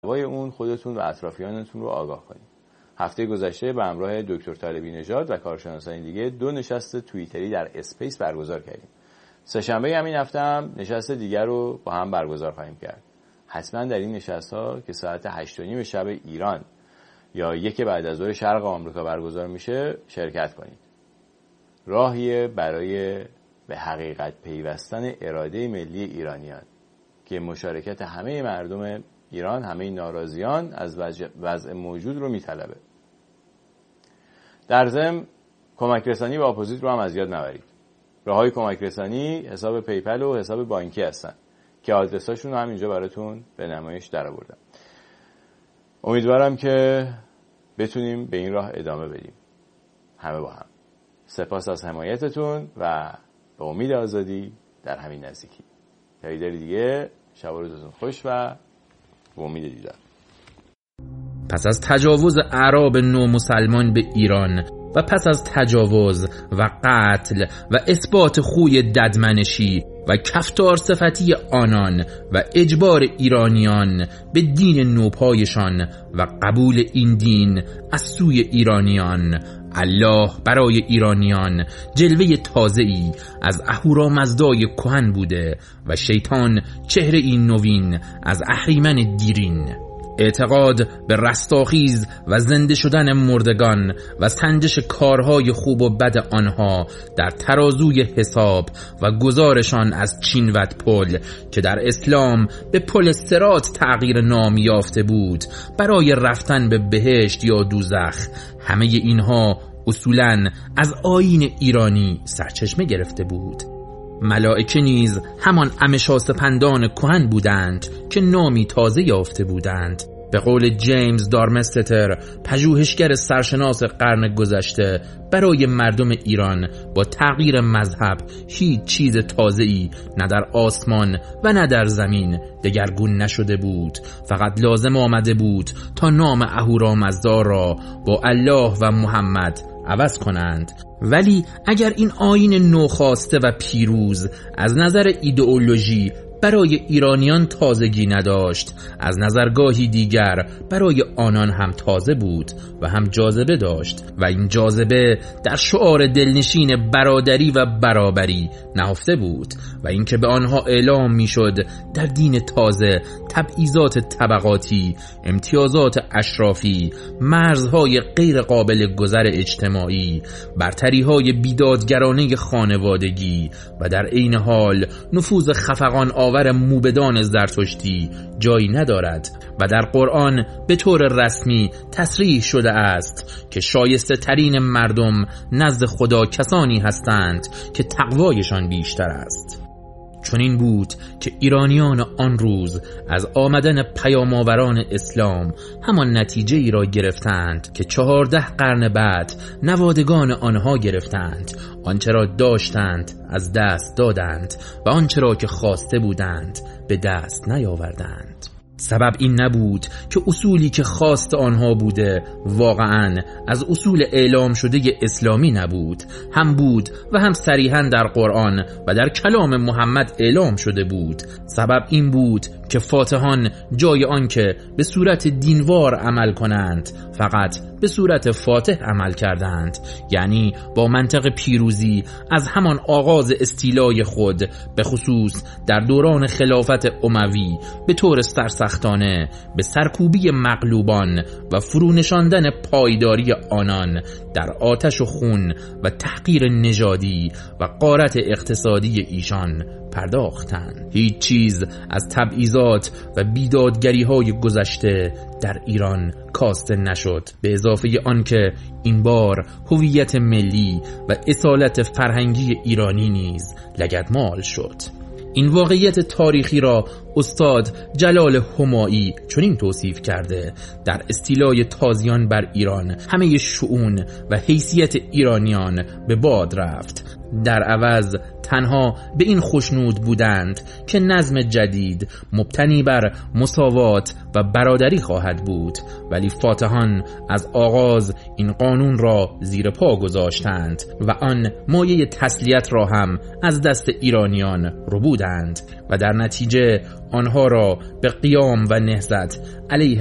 وای اون خودتون و اطرافیانتون رو آگاه کنید. هفته گذشته به همراه دکتر طالبی نژاد و کارشناسان دیگه 2 نشست توییتری در اسپیس برگزار کردیم. سه‌شنبه همین هفته هم نشست دیگر رو با هم برگزار خواهیم کرد. حتما در این نشست‌ها که ساعت 8:30 شب ایران یا 1 بعد از ظهر شرق آمریکا برگزار میشه شرکت کنید. راهی برای به حقیقت پیوستن اراده ملی ایرانیان که مشارکت همه مردم ایران، همه ناراضیان از وضع موجود رو میطلبه. در ضمن کمک رسانی به اپوزیت رو هم از یاد نبرید. راههای کمک رسانی حساب پیپل و حساب بانکی هستن که آدرساشون رو هم اینجا براتون به نمایش درآوردم. امیدوارم که بتونیم به این راه ادامه بدیم همه با هم. سپاس از حمایتتون و به امید آزادی در همین نزدیکی. تا ایده دیگه شب و روزتون خوش و به امید دیدار. پس از تجاوز اعراب نومسلمان به ایران و پس از تجاوز و قتل و اثبات خوی ددمنشی و کفتار صفتی آنان و اجبار ایرانیان به دین نوپایشان و قبول این دین از سوی ایرانیان، الله برای ایرانیان جلوه تازه‌ای از اهورامزدای کهن بوده و شیطان چهره این نوین از اهریمن دیرین. اعتقاد به رستاخیز و زنده شدن مردگان و سنجش کارهای خوب و بد آنها در ترازوی حساب و گزارشان از چینوت پل که در اسلام به پل صراط تغییر نام یافته بود برای رفتن به بهشت یا دوزخ، همه اینها اصولاً از آیین ایرانی سرچشمه گرفته بود. ملائکه نیز همان امشاسپندان کهن بودند که نامی تازه یافته بودند. به قول جیمز دارمستتر، پژوهشگر سرشناس قرن گذشته، برای مردم ایران با تغییر مذهب هیچ چیز تازه‌ای نه در آسمان و نه در زمین دگرگون نشده بود. فقط لازم آمده بود تا نام اهورامزدا را با الله و محمد عوض کنند. ولی اگر این آیین نوخاسته و پیروز از نظر ایدئولوژی برای ایرانیان تازگی نداشت، از نظرگاهی دیگر برای آنان هم تازه بود و هم جاذبه داشت و این جاذبه در شعار دلنشین برادری و برابری نهفته بود و اینکه به آنها اعلام میشد در دین تازه تبعیضات طبقاتی، امتیازات اشرافی، مرزهای غیر قابل گذر اجتماعی، برتریهای بیدادگرانه خانوادگی و در عین حال نفوذ خفقان آور موبدان زرتشتی جایی ندارد و در قرآن به طور رسمی تصریح شده است که شایسته ترین مردم نزد خدا کسانی هستند که تقوایشان بیشتر است. چون این بود که ایرانیان آن روز از آمدن پیام‌آوران اسلام همان نتیجه ای را گرفتند که 14 قرن بعد نوادگان آنها گرفتند. آنچه را داشتند از دست دادند و آنچه را که خواسته بودند به دست نیاوردند. سبب این نبود که اصولی که خواست آنها بوده واقعاً از اصول اعلام شده اسلامی نبود، هم بود و هم صریحاً در قرآن و در کلام محمد اعلام شده بود. سبب این بود که فاتحان جای آن که به صورت دینوار عمل کنند فقط به صورت فاتح عمل کردند، یعنی با منطق پیروزی از همان آغاز استیلای خود، به خصوص در دوران خلافت اموی، به طور سرسختانه به سرکوبی مغلوبان و فرونشاندن پایداری آنان در آتش و خون و تحقیر نژادی و غارت اقتصادی ایشان پرداختند. هیچ چیز از تبعیضات و بیدادگری های گذشته در ایران کاسته نشد، به اضافه آن که این بار هویت ملی و اصالت فرهنگی ایرانی نیز لگدمال شد. این واقعیت تاریخی را استاد جلال همایی چنین توصیف کرده: در استیلای تازیان بر ایران همه شؤون و حیثیت ایرانیان به باد رفت. در عوض تنها به این خوشنود بودند که نظم جدید مبتنی بر مساوات و برادری خواهد بود، ولی فاتحان از آغاز این قانون را زیر پا گذاشتند و آن مایه تسلیت را هم از دست ایرانیان ربودند و در نتیجه آنها را به قیام و نهضت علیه